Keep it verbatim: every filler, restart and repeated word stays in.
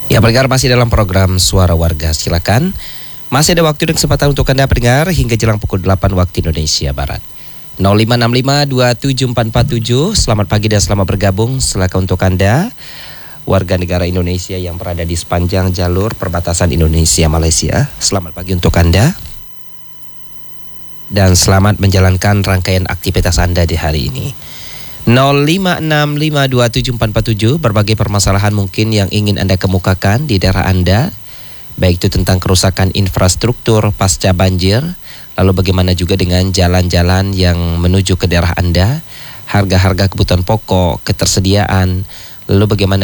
Ya, pendengar masih dalam program Suara Warga. Silakan. Masih ada waktu dan kesempatan untuk Anda pendengar hingga jelang pukul delapan waktu Indonesia Barat. nol lima enam lima dua tujuh empat empat tujuh. Selamat pagi dan selamat bergabung. Silakan untuk Anda warga negara Indonesia yang berada di sepanjang jalur perbatasan Indonesia Malaysia. Selamat pagi untuk Anda. Dan selamat menjalankan rangkaian aktivitas Anda di hari ini. nol lima enam lima dua tujuh empat empat tujuh. Berbagai permasalahan mungkin yang ingin Anda kemukakan di daerah Anda, baik itu tentang kerusakan infrastruktur pasca banjir, lalu bagaimana juga dengan jalan-jalan yang menuju ke daerah Anda, harga-harga kebutuhan pokok, ketersediaan, lalu bagaimana